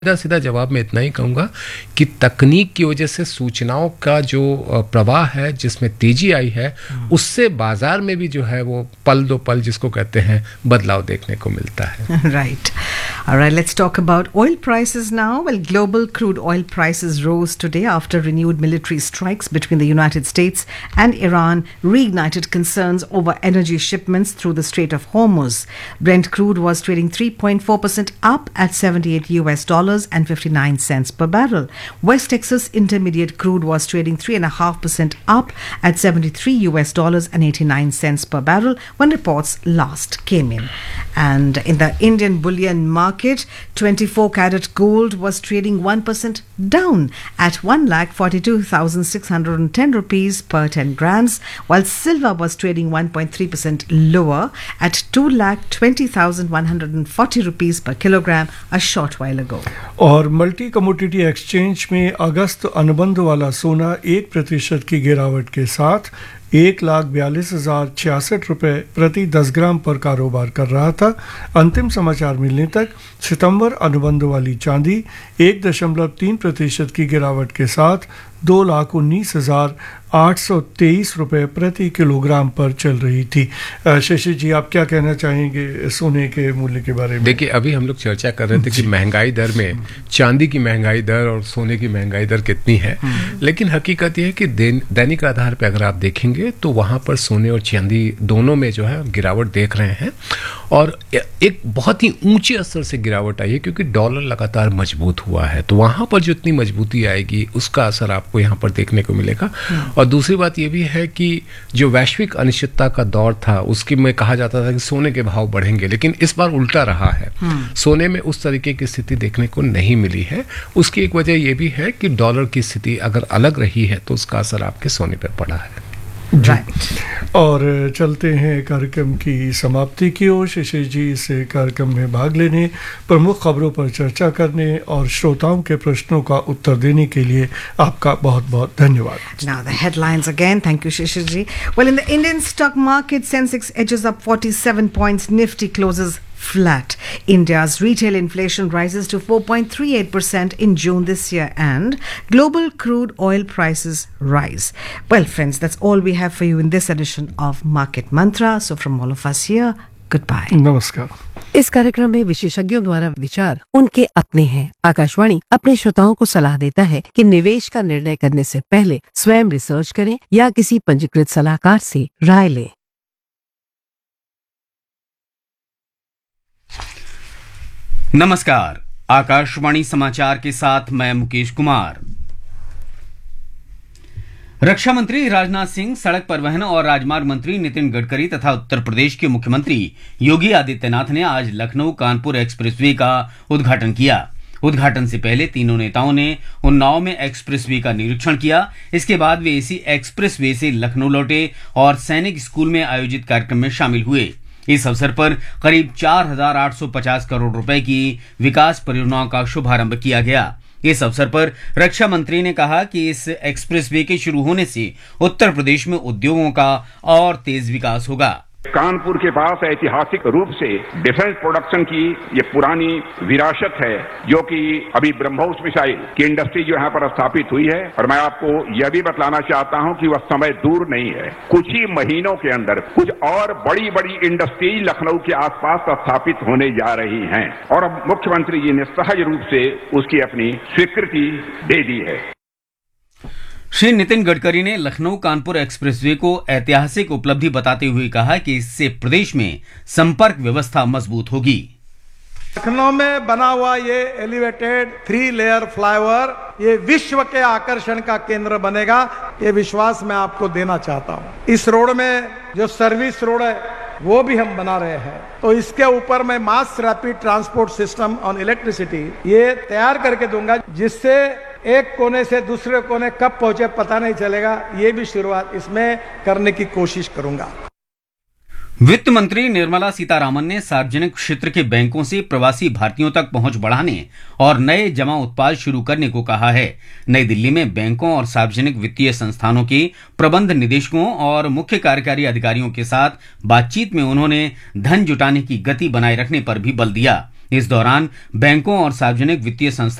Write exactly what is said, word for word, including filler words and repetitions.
सीधा सीधा जवाब मैं इतना ही कहूँगा कि तकनीक की वजह से सूचनाओं का जो प्रवाह है जिसमें तेजी आई है उससे बाजार में भी जो है वो पल दो पल जिसको कहते हैं बदलाव देखने को मिलता है. Right. All right, let's talk about oil prices now. Well, global crude oil prices rose today after renewed military strikes between the United States and Iran reignited concerns over energy shipments through the Strait of Hormuz. Brent crude was trading three point four percent up at seventy-eight U S dollars and fifty-nine cents per barrel. West Texas Intermediate crude was trading three point five percent up at seventy-three U S dollars and eighty-nine cents per barrel when reports last came in. And in the Indian bullion market, twenty-four carat gold was trading one percent down at one lakh forty-two thousand six hundred ten rupees per ten grams, while silver was trading one point three percent lower at two lakh twenty thousand one hundred forty rupees per kilogram a short while ago. और multi commodity exchange में अगस्त अनुबंध वाला सोना एक प्रतिशत की गिरावट के साथ एक लाख बयालीस हजार छियासठ रुपये प्रति दस ग्राम पर कारोबार कर रहा था. अंतिम समाचार मिलने तक सितंबर अनुबंध वाली चांदी एक दशमलव तीन प्रतिशत की गिरावट के साथ दो लाख उन्नीस हजार आठ सौ तेईस रुपये प्रति किलोग्राम पर चल रही थी. शशि जी, आप क्या कहना चाहेंगे सोने के मूल्य के बारे में? देखिए, अभी हम लोग चर्चा कर रहे थे कि महंगाई दर में चांदी की महंगाई दर और सोने की महंगाई दर कितनी है, लेकिन हकीकत यह है कि दैनिक आधार पर अगर आप देखेंगे तो वहाँ पर सोने और चांदी दोनों में जो है गिरावट देख रहे हैं और एक बहुत ही ऊंचे स्तर से गिरावट आई है क्योंकि डॉलर लगातार मजबूत हुआ है. तो वहाँ पर जो इतनी मजबूती आएगी उसका असर आपको यहाँ पर देखने को मिलेगा. और दूसरी बात ये भी है कि जो वैश्विक अनिश्चितता का दौर था उसकी में कहा जाता था कि सोने के भाव बढ़ेंगे, लेकिन इस बार उल्टा रहा है. सोने में उस तरीके की स्थिति देखने को नहीं मिली है. उसकी एक वजह यह भी है कि डॉलर की स्थिति अगर अलग रही है तो उसका असर आपके सोने पर पड़ा है. Right. और चलते हैं कार्यक्रम की समाप्ति की ओर. शशि जी इस कार्यक्रम में भाग लेने, प्रमुख खबरों पर चर्चा करने और श्रोताओं के प्रश्नों का उत्तर देने के लिए आपका बहुत बहुत धन्यवाद. Now the headlines again. Thank you, Shishi ji. Well, in the Indian stock market, Sensex edges up forty-seven points, Nifty closes flat. India's retail inflation rises to four point three eight percent in June this year and global crude oil prices rise. Well, friends, that's all we have for you in this edition of Market Mantra. So from all of us here, goodbye. नमस्कार. इस कार्यक्रम में विशेषज्ञों द्वारा विचार उनके अपने हैं. आकाशवाणी अपने श्रोताओं को सलाह देता है कि निवेश का निर्णय करने से पहले स्वयं रिसर्च करें या किसी पंजीकृत सलाहकार से राय लें. नमस्कार. आकाशवाणी समाचार के साथ मैं मुकेश कुमार. रक्षा मंत्री राजनाथ सिंह, सड़क परिवहन और राजमार्ग मंत्री नितिन गडकरी तथा उत्तर प्रदेश के मुख्यमंत्री योगी आदित्यनाथ ने आज लखनऊ कानपुर एक्सप्रेसवे का उद्घाटन किया. उद्घाटन से पहले तीनों नेताओं ने उन्नाव में एक्सप्रेसवे का निरीक्षण किया. इसके बाद वे इसी एक्सप्रेसवे से लखनऊ लौटे और सैनिक स्कूल में आयोजित कार्यक्रम में शामिल हुए. इस अवसर पर करीब चार हजार आठ सौ पचास करोड़ रुपए की विकास परियोजनाओं का शुभारंभ किया गया. इस अवसर पर रक्षा मंत्री ने कहा कि इस एक्सप्रेसवे के शुरू होने से उत्तर प्रदेश में उद्योगों का और तेज विकास होगा. कानपुर के पास ऐतिहासिक रूप से डिफेंस प्रोडक्शन की ये पुरानी विरासत है जो कि अभी ब्रह्मोस मिसाइल की इंडस्ट्री जो यहाँ पर स्थापित हुई है. और मैं आपको यह भी बतलाना चाहता हूँ कि वह समय दूर नहीं है. कुछ ही महीनों के अंदर कुछ और बड़ी बड़ी इंडस्ट्री लखनऊ के आसपास स्थापित होने जा रही हैं और अब मुख्यमंत्री जी ने सहज रूप से उसकी अपनी स्वीकृति दे दी है. श्री नितिन गडकरी ने लखनऊ कानपुर एक्सप्रेसवे को ऐतिहासिक उपलब्धि बताते हुए कहा कि इससे प्रदेश में संपर्क व्यवस्था मजबूत होगी. लखनऊ में बना हुआ ये एलिवेटेड थ्री लेयर फ्लाईओवर ये विश्व के आकर्षण का केंद्र बनेगा. ये विश्वास मैं आपको देना चाहता हूँ. इस रोड में जो सर्विस रोड है वो भी हम बना रहे हैं. तो इसके ऊपर मैं mass rapid transport system on electricity ये तैयार करके दूंगा जिससे एक कोने से दूसरे कोने कब पहुंचे पता नहीं चलेगा. ये भी शुरुआत इसमें करने की कोशिश करूंगा. वित्त मंत्री निर्मला सीतारामन ने सार्वजनिक क्षेत्र के बैंकों से प्रवासी भारतीयों तक पहुंच बढ़ाने और नए जमा उत्पाद शुरू करने को कहा है. नई दिल्ली में बैंकों और सार्वजनिक वित्तीय संस्थानों के प्रबंध निदेशकों और मुख्य कार्यकारी अधिकारियों के साथ बातचीत में उन्होंने धन जुटाने की गति बनाए रखने पर भी बल दिया. इस दौरान बैंकों और सार्वजनिक वित्तीय संस्थानों